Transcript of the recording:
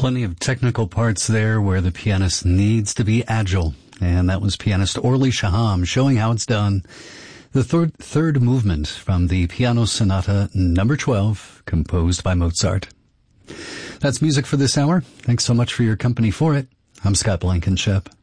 Plenty of technical parts there where the pianist needs to be agile. And that was pianist Orly Shaham showing how it's done. The third movement from the Piano Sonata number 12, composed by Mozart. That's music for this hour. Thanks so much for your company for it. I'm Scott Blankenship.